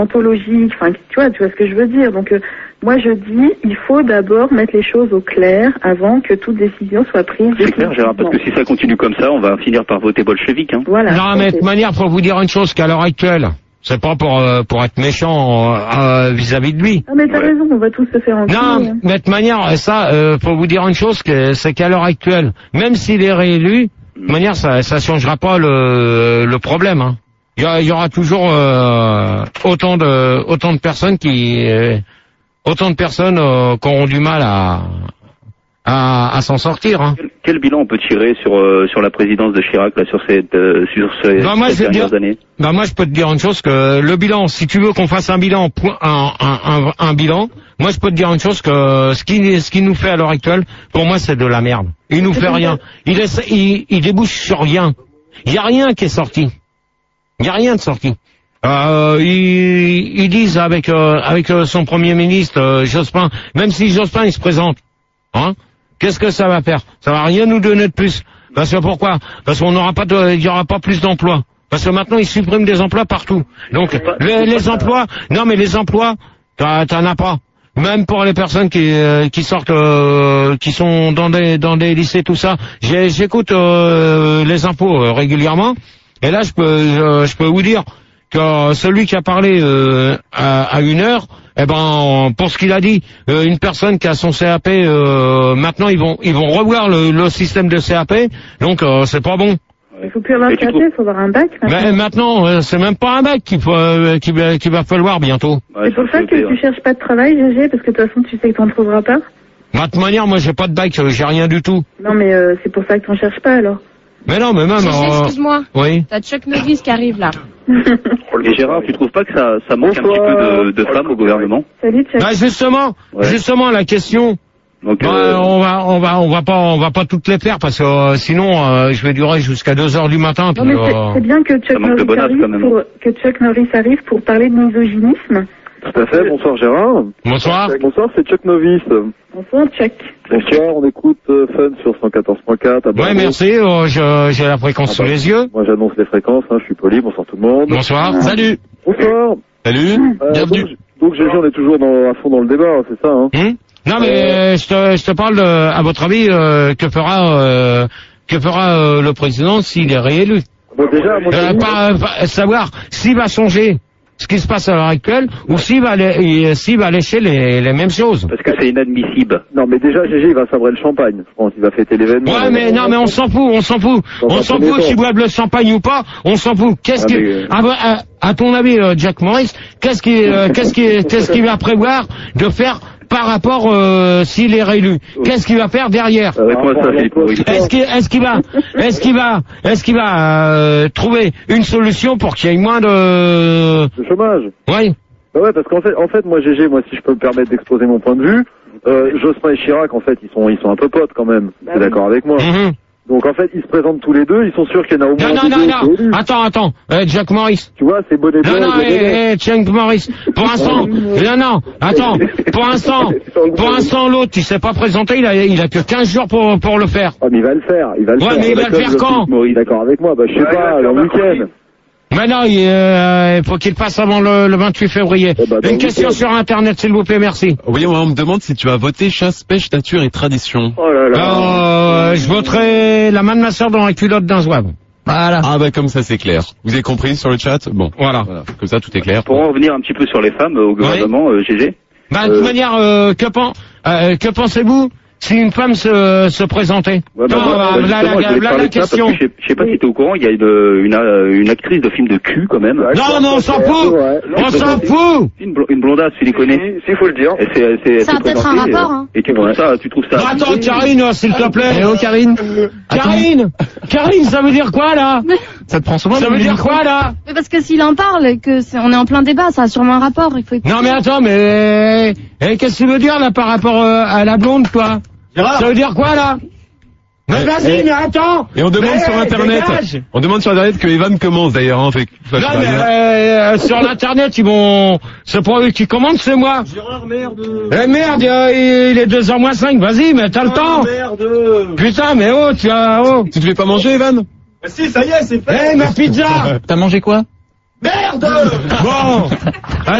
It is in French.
anthologique, enfin, tu vois ce que je veux dire. Donc, moi, je dis, il faut d'abord mettre les choses au clair avant que toute décision soit prise. C'est clair, Gérard, parce que si ça continue comme ça, on va finir par voter bolchevique. Hein. Voilà. Non, mais de toute manière, faut vous dire une chose, qu'à l'heure actuelle, c'est pas pour être méchant vis-à-vis de lui. Ah, mais t'as raison, on va tous se faire enculer. Non, mais de toute manière, ça, faut vous dire une chose, c'est qu'à l'heure actuelle, même s'il est réélu, de toute manière, ça changera pas le problème. Hein. Il y aura toujours autant de personnes qui auront du mal à s'en sortir. Hein. Quel bilan on peut tirer sur la présidence de Chirac là, sur ces dernières années? Moi, je peux te dire une chose, que le bilan, si tu veux qu'on fasse un bilan, un bilan, moi, je peux te dire une chose, que ce qu'il nous fait à l'heure actuelle, pour moi, c'est de la merde. Il nous fait rien. Il débouche sur rien. Il y a rien qui est sorti. Il y a rien de sorti. Ils disent avec son premier ministre, Jospin, même si Jospin, il se présente, hein, qu'est-ce que ça va faire? Ça va rien nous donner de plus. Parce que pourquoi? Parce qu'on n'aura pas il y aura pas plus d'emplois. Parce que maintenant, ils suppriment des emplois partout. Donc, les emplois, non, mais les emplois, t'en as pas. Même pour les personnes qui sortent, qui sont dans des lycées, tout ça. J'écoute, les infos, régulièrement. Et là, je peux vous dire que celui qui a parlé, à 1h, eh ben, pour ce qu'il a dit, une personne qui a son CAP, maintenant ils vont revoir le système de CAP, donc c'est pas bon. Il faut plus avoir un CAP, il faut avoir un bac. Mais maintenant, c'est même pas un bac qu'il va falloir bientôt. Ouais, c'est pour ça que tu cherches pas de travail, GG, parce que de toute façon tu sais que t'en trouveras pas. De toute manière, moi j'ai pas de bac, j'ai rien du tout. Non mais c'est pour ça que t'en cherches pas alors. Mais non, mais même... Excuse-moi. Oui. T'as Chuck Norris qui arrive là. Et Gérard, tu trouves pas que ça manque un petit peu de femmes au gouvernement? Salut Chuck. Bah justement la question. Donc, on va pas toutes les faire parce que sinon je vais durer jusqu'à 2h du matin. Non, mais c'est bien que Chuck Norris arrive pour parler de misogynisme. Tout à fait, bonsoir Gérard. Bonsoir. Bonsoir, c'est Chuck Novice. Bonsoir Chuck. Bonsoir, on écoute Fun sur 114.4. Ouais, merci, j'ai la fréquence sous les yeux. Moi j'annonce les fréquences, je suis poli, bonsoir tout le monde. Bonsoir. Salut. Bonsoir. Salut. Bienvenue. Donc GG, on est toujours à fond dans le débat, c'est ça, hein? Non mais je te parle à votre avis, que fera le président s'il est réélu? Bon, déjà, pas savoir s'il va changer ce qui se passe à l'heure actuelle, ou s'il va lécher les mêmes choses. Parce que c'est inadmissible. Non, mais déjà, GG, il va sabrer le champagne. Je pense qu'il va fêter l'événement. Ouais, mais non, mais on s'en fout. On s'en fout s'il boit le champagne ou pas. On s'en fout. À ton avis, Jack Morris, qu'est-ce qu'il va prévoir de faire par rapport s'il est réélu? Qu'est-ce qu'il va faire derrière? Est-ce qu'il va trouver une solution pour qu'il y ait moins de chômage? Oui. Bah ouais, parce qu'en fait, moi, GG, si je peux me permettre d'exposer mon point de vue, Jospin et Chirac, en fait, ils sont un peu potes quand même. T'es d'accord avec moi? Donc en fait, ils se présentent tous les deux, ils sont sûrs qu'il y en a au moins Non. Attends. Jack Morris. Tu vois, c'est bonnet blanc. Non, Jack Morris. Pour l'instant. Non, attends. Pour l'instant, l'autre, il s'est pas présenté, il a que 15 jours pour le faire. Ah, mais il va le faire. Ouais, mais il va le faire quand? D'accord avec moi? Je sais pas, le week-end. Mais non, il faut qu'il passe avant le 28 février. Une question sur Internet, s'il vous plaît, merci. Oui, on me demande si tu vas voter chasse, pêche, nature et tradition. Oh là là. Je voterai la main de ma sœur dans la culotte d'un zouave. Voilà. Ah bah comme ça c'est clair. Vous avez compris sur le chat? Bon, voilà. Comme ça tout est clair. Pour en revenir un petit peu sur les femmes au gouvernement, GG. Bah de toute manière, que pensez-vous si une femme se présentait? La question. Je sais pas si t'es au courant, il y a une actrice de film de cul quand même. Non, on s'en fout. On s'en fout. Une blondasse, tu les connais? S'il faut le dire. Ça a peut-être un rapport, hein. Et tu trouves ça. Attends, Karine, s'il te plaît. Hello, Karine. Karine, ça veut dire quoi là? Ça te prend souvent? Ça veut dire quoi là? Mais parce que s'il en parle, on est en plein débat, ça a sûrement un rapport, il faut écouter. Non mais attends, mais qu'est-ce que tu veux dire là par rapport à la blonde, toi? Ça veut dire quoi là? Mais vas-y, mais attends. Et on demande sur Internet. Dégage. On demande sur Internet que Evan commence d'ailleurs. Hein, non mais sur l'Internet c'est pas eux qui commandent, c'est moi. Gérard, merde. Merde, il est 2h moins 5. Vas-y, mais t'as le temps. Merde. Putain, mais Tu te fais pas manger, Evan? Bah si, ça y est, c'est fait. Ma pizza. T'as mangé quoi? Merde. Bon.